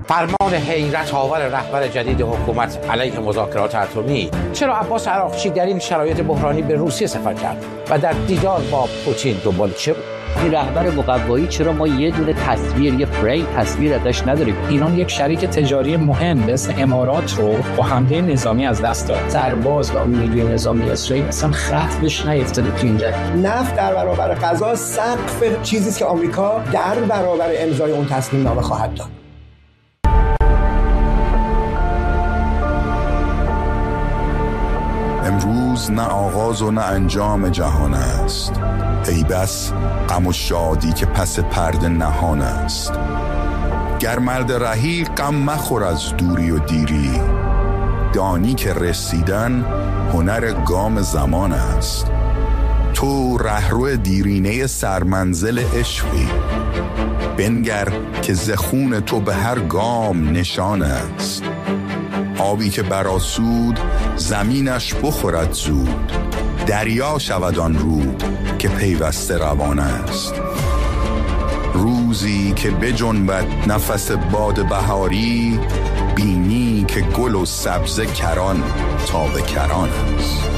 فرمان حیرت آور رهبر جدید حکومت علیه مذاکرات اتمی، چرا عباس عراقچی در این شرایط بحرانی به روسیه سفر کرد و در دیدار با پوتین دنبال چه بود؟ این رهبر مقوایی چرا ما یه دونه تصویر، یه فریم تصویر ازش نداریم؟ ایران یک شریک تجاری مهم مثل امارات رو با حمله نظامی از دست داد. سرباز و نیروی نظامی اسرائیل اصلا خط بهش نیفتاده تو این جنگ. نفت در برابر غذا سقف چیزی است که آمریکا در برابر امضای اون تسلیم نامه خواهد داد. امروز نه آغاز و نه انجام جهان است، ای بس غم و شادی که پس پرده نهان است. گر مرد رهی غم مخور از دوری و دیری، دانی که رسیدن هنر گام زمان است. تو رهرو دیرینه سرمنزل عشقی، بنگر که ز خون تو به هر گام نشان است. آبی که برآسود زمینش بخورد زود، دریا شود آن رود که پیوسته روان است. روزی که بجنبد نفس باد بهاری، بینی که گل و سبزه کران تا به کران است.